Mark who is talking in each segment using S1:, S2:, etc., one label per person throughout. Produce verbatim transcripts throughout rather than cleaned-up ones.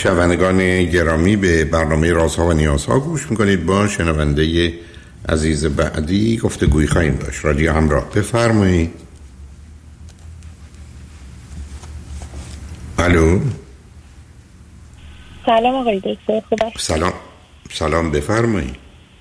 S1: شنوندگان گرامی، به برنامه رازها و نیازها گوش میکنید. با شنونده عزیز بعدی گفتگوی خواهیم داشت. رادیو همراه، بفرمایید. الو.
S2: سلام آقای دکتر، خوب هستید؟
S1: سلام سلام بفرمایید.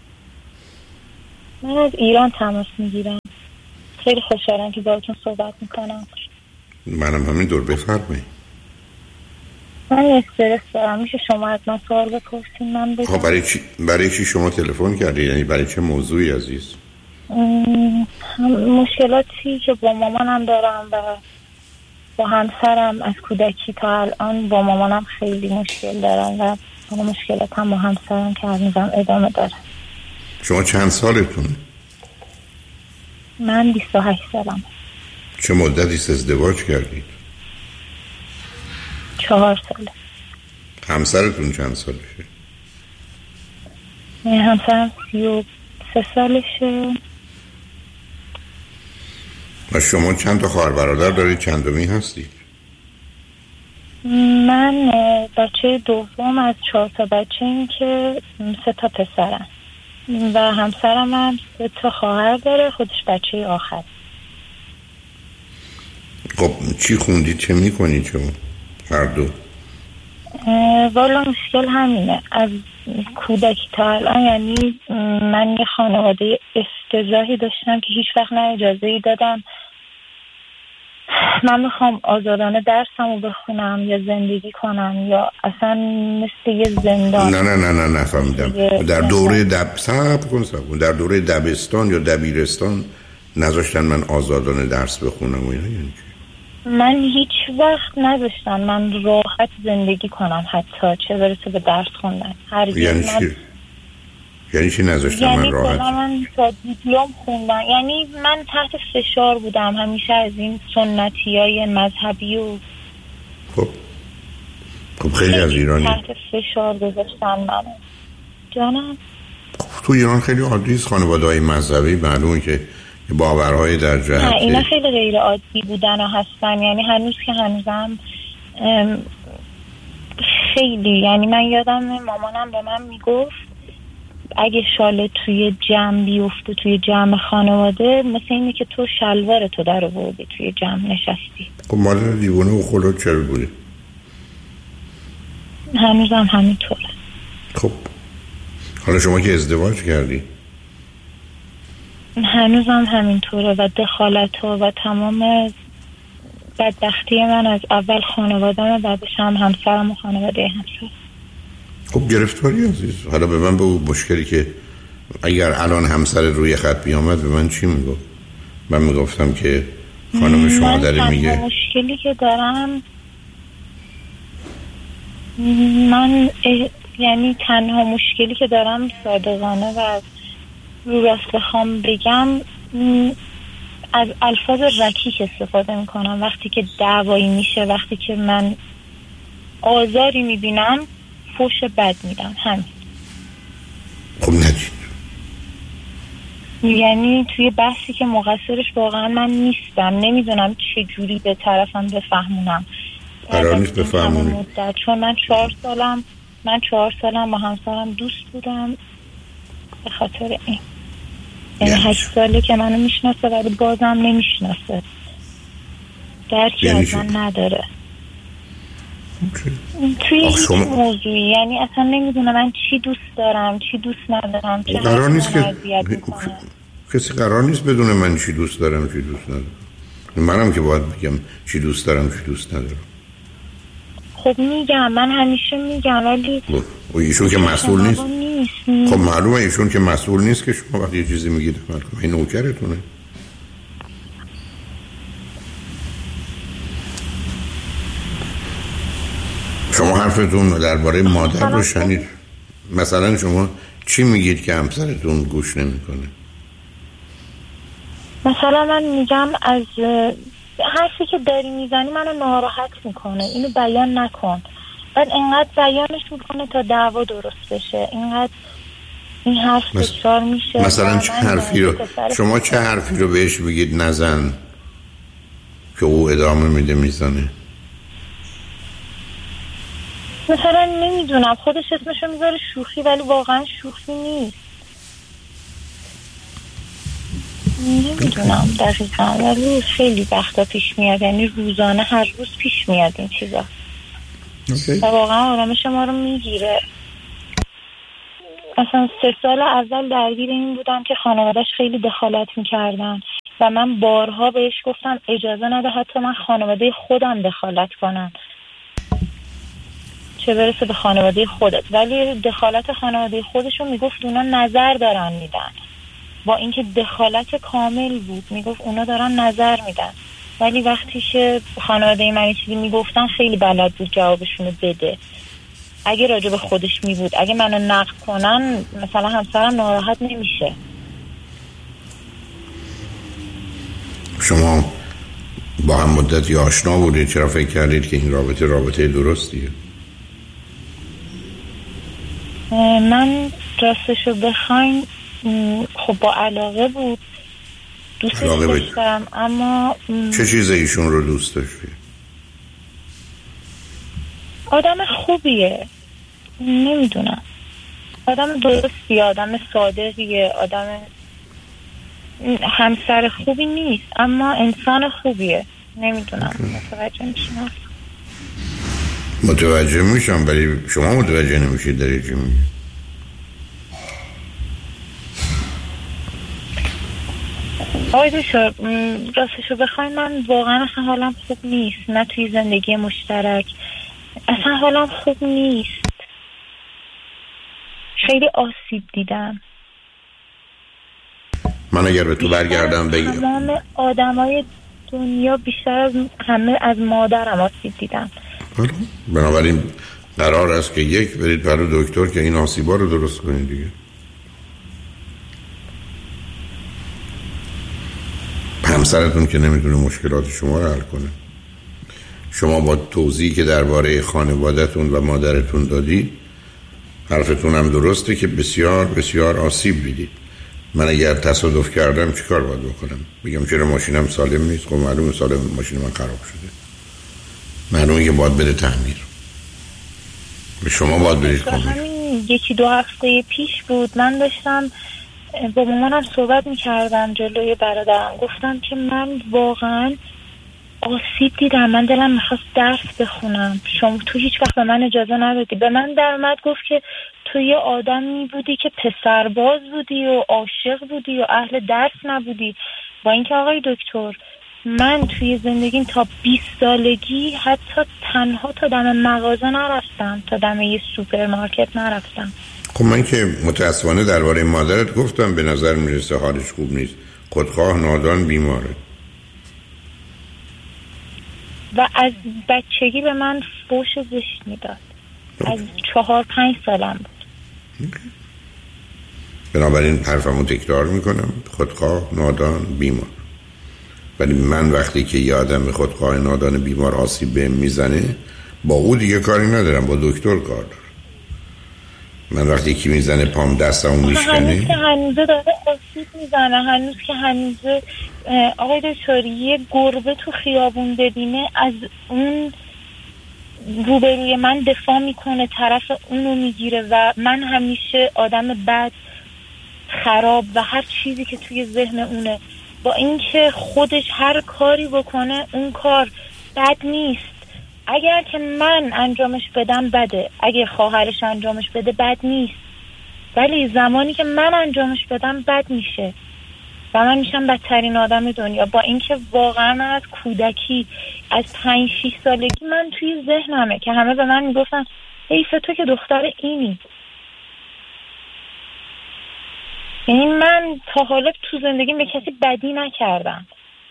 S2: من از ایران تماس میگیرم. خیلی خوشحالم که باهاتون صحبت میکنم.
S1: منم همین دور، بفرمایید.
S2: من استرس دارم، میشه شما از من سوال بپرسین من بگم؟
S1: خب برای چی برای چی شما تلفن کردید؟ یعنی برای چه موضوعی عزیز؟
S2: مشکلاتی که با مامانم دارم و با همسرم از کودکی تا الان. با مامانم خیلی مشکل دارم و اون مشکلات هم با همسرم که هنوزم ادامه داره.
S1: شما چند سالتون؟
S2: من بیست و هشت سالم.
S1: چه مدتی ازدواج کردید؟
S2: چهار ساله.
S1: همسرتون چند سالشه؟
S2: همسرم سی و سه سالشه.
S1: و شما چند تا خواهر برادر دارید؟ چندمی هستید؟
S2: من بچه دوم از چهار تا بچه، این که سه تا پسرم و همسرم هم سه تا خواهر داره، خودش بچه آخر.
S1: خب چی خوندید، چه میکنید شما هر دو؟
S2: والا مشکل همینه، از کودکی تا الان. یعنی من یه خانواده افتضاحی داشتم که هیچ وقت نه اجازه‌ای دادم من میخوام آزادانه درسمو بخونم یا زندگی کنم، یا اصلا مثل یه زندان.
S1: نه نه نه نه نه فهمیدم. در دوره دب صبر کن صبر کن در دوره دبستان یا دبیرستان نذاشتن من آزادانه درس بخونم و اینا؟ یعنی
S2: من هیچ وقت نذاشتن من راحت زندگی کنم، حتی چه برسه به درس خوندن. هرگز.
S1: یعنی
S2: من...
S1: چی؟ یعنی چی نذاشتن
S2: یعنی
S1: من راحت؟
S2: من تا دیپلم خوندم. یعنی من تحت فشار بودم همیشه از این سنتیای مذهبی و
S1: خب خب خیلی از ایرانی
S2: تحت فشار گذاشتن منو. جانم
S1: خب تو ایران خیلی عادی است خانواده‌های مذهبی، معلومه که باورهای در جهت.
S2: نه اینا خیلی غیر عادی بودن و هستن. یعنی هنوز که هنوزم خیلی، یعنی من یادم مامانم به من میگفت اگه شال توی جمع بیفته توی جمع خانواده، مثل اینه که تو شلوار تو در آوردی توی جمع نشستی.
S1: خب مادر دیوانه و خلوت چرا بوده؟
S2: هنوزم همینطوره.
S1: خب حالا شما که ازدواج کردی؟
S2: هنوزم همینطوره و دخالت ها و تمام بدبختی من از اول خانوادم و بعدش هم همسرم و خانواده همسر.
S1: خب گرفتاری عزیز. حالا به من به اون مشکلی که اگر الان همسر روی خط بیامد به من چی میگفت؟ من میگفتم که خانم شما داره میگه.
S2: من مشکلی که دارم من یعنی تنها مشکلی که دارم صادقانه و رو راست بخوام بگم از الفاظ رکیک استفاده میکنم. وقتی که دعوایی میشه، وقتی که من آزاری میبینم، فوش بد میدم. همین.
S1: خب ندید.
S2: یعنی توی بحثی که مقصرش واقعا من نیستم، نمیدونم چه جوری به طرفم بفهمونم.
S1: قرار نیست بفهمونی.
S2: چون من چهار سالم من چهار سالم با همسرم دوست بودم به خاطر این. یعنی هشت ساله که منو میشناسه ولی بازم نمیشناسه، درکی
S1: یعنی
S2: از من نداره.
S1: okay.
S2: توی این
S1: شما...
S2: موضوعی یعنی اصلا نمیدونم من چی دوست دارم چی دوست ندارم. چه
S1: قرار نیست که
S2: میکنه.
S1: کسی قرار نیست بدونه من چی دوست دارم چی دوست ندارم. منم که باید بگم چی دوست دارم چی دوست ندارم.
S2: خب میگم، من همیشه میگم ولی
S1: و ایشون که مسئول نیست. نیست. خب معلومه ایشون که مسئول نیست که شما وقتی یه چیزی میگید عمل کنید. این نوکرتونه. شما حرفتون درباره مادر رو شنید. مثلا شما چی میگید که همسرتون گوش نمیکنه؟
S2: مثلا من میگم از حرفی که داری میزنی منو ناراحت میکنه، اینو بیان نکن. بعد اینقدر بیانش میکنه تا دعوا درست بشه. اینقدر این حرف تکرار میشه.
S1: مثلا چه حرفی رو شما چه حرفی رو بهش بگید نزن که او ادامه میده میزنه؟
S2: مثلا نمیدونم خودش اسمشو میذاره شوخی ولی واقعا شوخی نیست. نمیدونم دقیقا ولی خیلی وقتا پیش میاد، یعنی روزانه هر روز پیش میاد این چیزا و واقعا آرامش ما رو میگیره. مثلا سه سال اول درگیر این بودم که خانواده‌اش خیلی دخالت میکردن و من بارها بهش گفتم اجازه نده حتی من خانواده خودم دخالت کنم، چه برسه به خانواده خودت. ولی دخالت خانواده خودشون میگفت اونا نظر دارن میدن، با اینکه دخالت کامل بود میگفت اونا دارن نظر میدن. ولی وقتی که خانواده من چیزی میگفتن خیلی بلد بود جوابشونو بده. اگه راجع به خودش می بود اگه منو نقد کنن مثلا همسرم ناراحت نمیشه.
S1: شما با هم مدتی آشنا بودید، چرا فکر کردید که این رابطه رابطه درستیه؟
S2: من راستشو بخواین خب با علاقه بود، دوستش داشتم. اما
S1: چه چیز ایشون رو دوست داشتی؟
S2: آدم خوبیه، نمیدونم، آدم درستیه، آدم صادقیه، آدم همسر خوبی نیست اما انسان خوبیه. نمیدونم متوجه میشم
S1: متوجه میشم ولی شما متوجه نمیشید داری چی میگی؟
S2: آقای دکتر راستشو بخواین من واقعا اصلا حالم خوب نیست، نه توی زندگی مشترک اصلا حالم خوب نیست. خیلی آسیب دیدم.
S1: من اگر به تو برگردم بگم
S2: تمام آدمای دنیا بیشتر از همه از مادرم آسیب دیدم.
S1: بنابراین قرار است که یک برید برای دکتر که این آسیبا رو درست کنید دیگه. همسرتون که نمیتونه مشکلات شما رو حل کنه. شما با توضیحی که درباره خانواده‌تون و مادرتون دادید حرفتون هم درسته که بسیار بسیار آسیب دیدید. من اگر تصادف کردم چی کار باید بکنم؟ بگم چرا ماشینم سالم نیست؟ خب معلومه سالم ماشین من خراب شده، معلومه که باید بده تعمیر. به شما باید برید کنید.
S2: یکی دو هفته پیش بود من داشتم با مامانم صحبت میکردم جلوی برادرم، گفتم که من واقعا آسیب دیدم، من دلم میخواست درس بخونم، شما تو هیچ وقت به من اجازه ندادی. به من در اومد گفت که تو یه آدمی بودی که پسرباز بودی و عاشق بودی و اهل درس نبودی. با اینکه آقای دکتر من توی زندگیم تا بیست سالگی حتی تنها تا دم مغازه نرفتم، تا دم یه سوپرمارکت نرفتم.
S1: خب من که متاسفانه درباره مادرت گفتم به نظر میرسه حالش خوب نیست، خودخواه، نادان، بیماره
S2: و از بچگی به من فوش زشت میداد. از چهار پنج سالم بود.
S1: بنابراین حرفمو تکرار میکنم، خودخواه، نادان، بیمار. ولی من وقتی که یه آدم خودخواه، نادان، بیمار آسیب بهم میزنه با او دیگه کاری ندارم، با دکتر کار دارم. من وقتی که میزنه پام دستمو میشکنه،
S2: هنوز که هنوزه داره آسیب میزنه، هنوز که هنوزه آقای دکتر یه گربه تو خیابون ببینه از اون روبروی من دفاع میکنه، طرف اونو میگیره و من همیشه آدم بد، خراب و هر چیزی که توی ذهن اونه، با اینکه خودش هر کاری بکنه اون کار بد نیست. اگر که من انجامش بدم بده، اگه خواهرش انجامش بده بد نیست، ولی زمانی که من انجامش بدم بد میشه و من میشم بدترین آدم دنیا. با اینکه واقعا من از کودکی از پنج شیش سالگی من توی ذهنمه که همه به من میگفتن حیف تو که دختر اینی. یعنی من تا حالا تو زندگی به کسی بدی نکردم.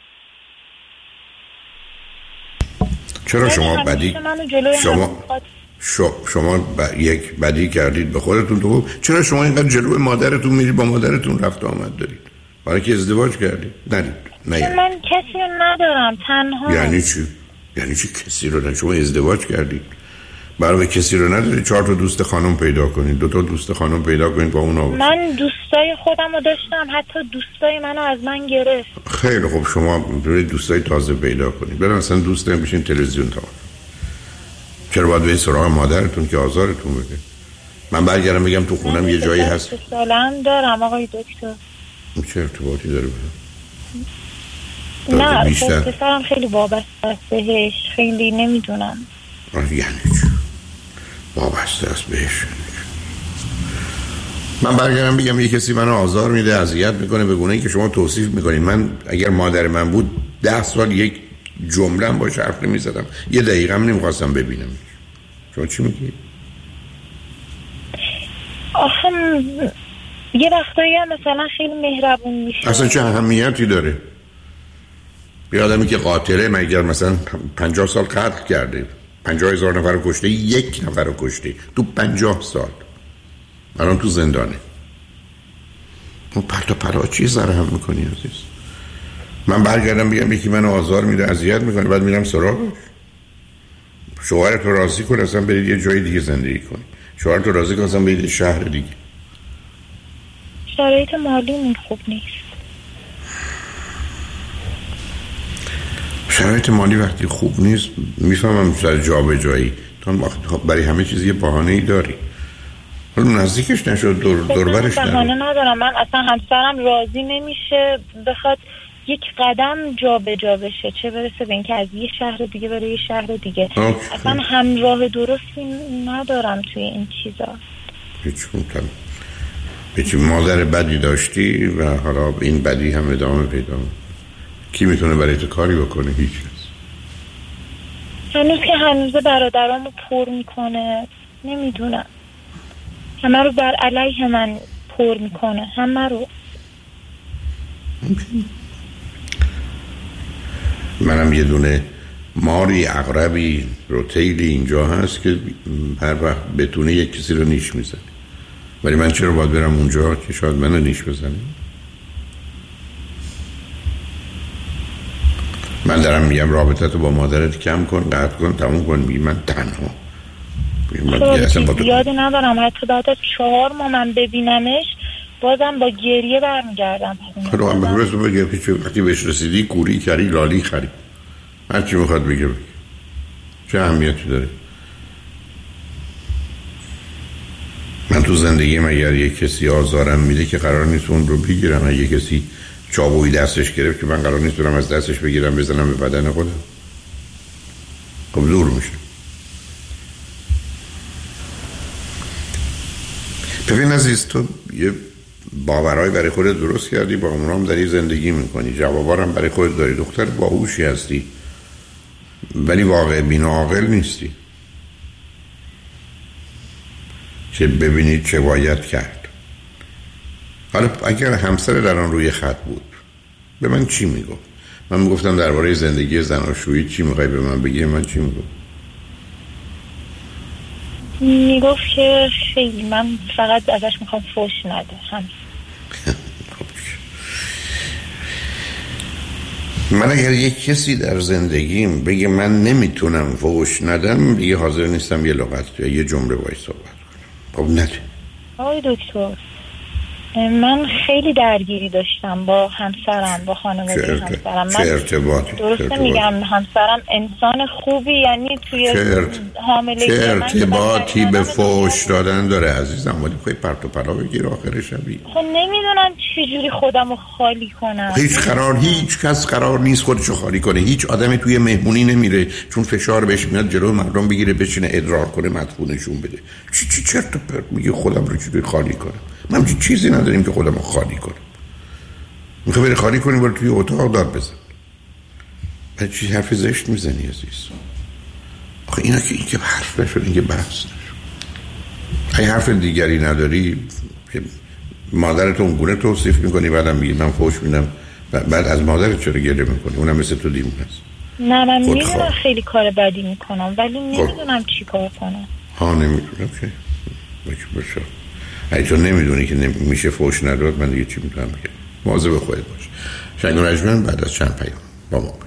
S1: چرا شما بدی شما شما, شما ب... یک بدی کردید به خودتون؟ تو چرا شما اینقدر جلوی مادرتون میرید با مادرتون رفت آمد دارید؟ برای که ازدواج کردید؟ ندید. نه
S2: من کسی رو ندارم، تنها.
S1: یعنی چی؟ یعنی چی کسی رو ندارید؟ شما ازدواج کردید برای کسی رو ندارید؟ چهار تا دوست خانم پیدا کنید، دو تا دوست خانم پیدا کنید با اون آورد.
S2: من دوستای خودم رو داشتم، حتی دوستای منو از من گرفت.
S1: خیلی خوب، شما برید دوستای تازه پیدا کنید. برای مثلا دوست بشین تلویزیون تا چرا باید به سراغ مادرتون که آزارتون بده؟ من برگردم بگم تو خونم یه جایی هست.
S2: سالم دارم آقای دکتر.
S1: چه ارتباطی داره بده؟
S2: نه خب پسرم خیلی وابسته است بهش، خیلی نمیدونم.
S1: یعنی چی؟ وابسته است بهش؟ من برگردم بگم یه کسی منو آزار میده، اذیت میکنه به گونه‌ای که شما توصیف میکنین. من اگر مادر من بود ده سال یک جمله هم باشه حرف نمیزدم، یه دقیقه هم نمیخواستم ببینم. شما چی میگی؟
S2: آخه یه وقتایی هم مثلا خیلی مهربون میشه.
S1: اصلا چه اهمیتی داره؟ یه آدمی که قاتله مگر مثلا پنجاه سال قتل کرده، پنجاه هزار نفر رو کشته، یک نفر رو کشته تو پنجاه سال، الان تو زندانه. اون پرت و پلا چی زره هم میکنی عزیز؟ من برگردم بگم یکی منو آزار میده، اذیت میکنه، بعد میرم سراغش. شوهرت رو راضی کن اصلا برید یه جای دیگه زندگی کن. شوهرت رو راضی کن اصلا برید یه شهر دیگه.
S2: شرایط مالیمون خوب نیست.
S1: شرایط مالی وقتی خوب نیست میفهمم سر جا به جایی، تو برای همه چیز یه بهانه‌ای داری. حالا نزدیکش نشد، دور دوربرش نرو.
S2: بهانه ندارم. من اصلا همسرم راضی نمیشه بخواد یک قدم جا به جا بشه، چه برسه به اینکه از یه شهر دیگه بره یه شهر دیگه. اوکی. اصلا همراه درستی ندارم توی این چیزا.
S1: هیچ کنم هیچ مادر بدی داشتی و حالا این بدی هم ادامه پیدا. کی میتونه برای تو کاری بکنه؟ هیچ کس.
S2: هنوز که هنوز برادرامو پر میکنه، نمیدونم، همه رو بر علیه من پر میکنه، همه رو.
S1: منم یه دونه ماری عقربی روتیلی اینجا هست که هر وقت بتونه یک کسی رو نیش میزنه، ولی من چرا باید برم اونجا که شاید منو نیش بزنه؟ من دارم میگم رابطتو با مادرت کم کن، قطع کن، تموم کن. میگی من تنها
S2: خب زیادی ندارم، حتی بعد از چهار ماه من ببینمش بازم با گریه برمیگردم.
S1: خب هم بگه بگه پیچه وقتی بهش رسیدی کوری کری لالی خری، هر چی میخواد بگه بگه، چه اهمیتی داره؟ من تو زندگیم اگر یک کسی آزارم میده که قرار نیست اون رو بگیرم، اگر یک کسی چاقوی دستش گرفت که من قرار نیست برم از دستش بگیرم بزنم به بدن خودم. خب دور میشه. ببین عزیز، تو یه باورهای برای خودت درست کردی، با اونها هم داری زندگی میکنی، جوابا هم برای خودت داری، دختر باهوشی هستی، ولی واقع بین و عاقل نیستی که ببینید چه باید کرد. حالا اگر همسر در آن روی خط بود به من چی میگفت؟ من میگفتم درباره زندگی زناشویی چی میخوای به من بگی؟ من چی میگفت؟
S2: میگفت که خیلی من فقط ازش میخوام فوش نده. همین.
S1: من اگر یک کسی در زندگیم بگه من نمیتونم فوش ندم، دیگه حاضر نیستم یه لغت یا یه جمله باید صحبت کنم. خب نده.
S2: آقای دکتر، من خیلی درگیری داشتم با همسرم، با خانواده همسرم.
S1: چه ارتباطی؟
S2: درسته میگم همسرم انسان خوبی، یعنی توی حاملگی
S1: چه ارتباطی به فوش دادن داره عزیزم؟ ولی خواهی پرت و پلا بگیر آخر شبی.
S2: خب نمیدونم چجوری خودم رو خالی کنم.
S1: هیچ قرار هیچ کس قرار نیست خودشو خالی کنه. هیچ آدمی توی مهمونی نمیره چون فشار بهش میاد جلو مردم بگیره بشینه ادرار کنه مدفونشون بده. چی چی چرت و پرت میگه خودم رو چجوری خالی کنم؟ من چیزی نداریم که خودم رو خالی کنم. میخوای بری خالی کنی برو توی اتاق داد بزن. بعد چی حرف زشت میزنی عزیز؟ آخه اینا که این که حرف نشد، این که بحث نشد. اگه حرف دیگری نداری که مادرت اون گونه توصیف میکنی بعدم میگی من فوش میدم، بعد از مادرت چرا گله میکنی؟ اونم مثل تو دیوونه است.
S2: نه من میدونم خیلی کار بدی میکنم ولی نمیدونم چی کار کنم.
S1: ها نمیدونم که باشه باشه. اگه تو نمیدونی که نمیشه فوش نداد، من دیگه چی میتونم بگم؟ مواظب خودت باش. شنگ و رجمن بعد از چند پیام با ما